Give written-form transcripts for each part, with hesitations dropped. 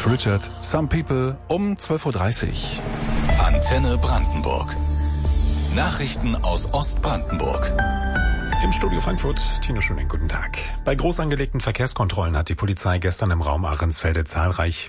Cliff Richard, Some People um 12.30 Uhr. Antenne Brandenburg. Nachrichten aus Ostbrandenburg. Im Studio Frankfurt, Tino Schöning, guten Tag. Bei groß angelegten Verkehrskontrollen hat die Polizei gestern im Raum Ahrensfelde zahlreiche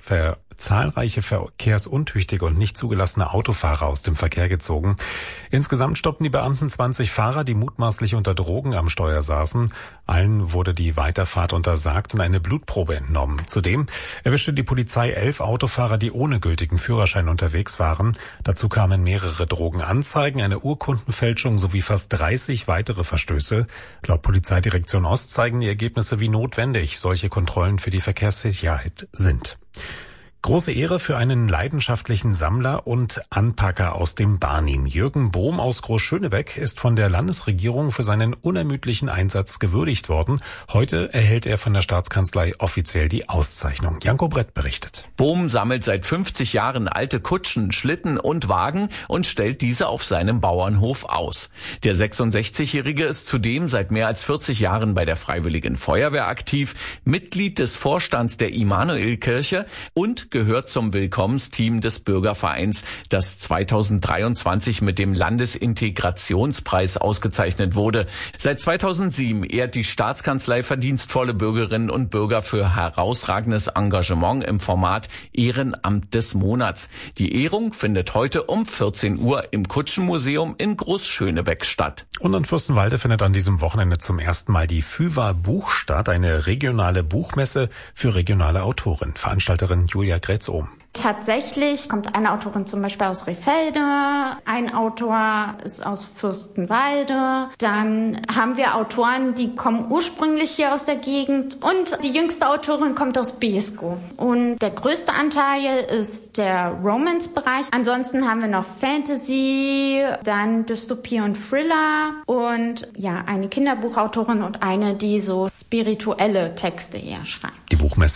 verkehrsuntüchtige und nicht zugelassene Autofahrer aus dem Verkehr gezogen. Insgesamt stoppten die Beamten 20 Fahrer, die mutmaßlich unter Drogen am Steuer saßen. Allen wurde die Weiterfahrt untersagt und eine Blutprobe entnommen. Zudem erwischte die Polizei 11 Autofahrer, die ohne gültigen Führerschein unterwegs waren. Dazu kamen mehrere Drogenanzeigen, eine Urkundenfälschung sowie fast 30 weitere Verstöße. Laut Polizeidirektion Ost zeigen die Ergebnisse, wie notwendig solche Kontrollen für die Verkehrssicherheit sind. Große Ehre für einen leidenschaftlichen Sammler und Anpacker aus dem Barnim. Jürgen Bohm aus Großschönebeck ist von der Landesregierung für seinen unermüdlichen Einsatz gewürdigt worden. Heute erhält er von der Staatskanzlei offiziell die Auszeichnung. Janko Brett berichtet. Bohm sammelt seit 50 Jahren alte Kutschen, Schlitten und Wagen und stellt diese auf seinem Bauernhof aus. Der 66-Jährige ist zudem seit mehr als 40 Jahren bei der Freiwilligen Feuerwehr aktiv, Mitglied des Vorstands der Immanuelkirche und gehört zum Willkommensteam des Bürgervereins, das 2023 mit dem Landesintegrationspreis ausgezeichnet wurde. Seit 2007 ehrt die Staatskanzlei verdienstvolle Bürgerinnen und Bürger für herausragendes Engagement im Format Ehrenamt des Monats. Die Ehrung findet heute um 14 Uhr im Kutschenmuseum in Großschönebeck statt. Und in Fürstenwalde findet an diesem Wochenende zum ersten Mal die FÜVA Buch statt, eine regionale Buchmesse für regionale Autoren. Veranstalterin Julia Grätz-Ohm. Tatsächlich kommt eine Autorin zum Beispiel aus Rehfelde, ein Autor ist aus Fürstenwalde. Dann haben wir Autoren, die kommen ursprünglich hier aus der Gegend und die jüngste Autorin kommt aus Beeskow. Und der größte Anteil ist der Romance-Bereich. Ansonsten haben wir noch Fantasy, dann Dystopie und Thriller und ja, eine Kinderbuchautorin und eine, die so spirituelle Texte eher schreibt. Die Buchmesse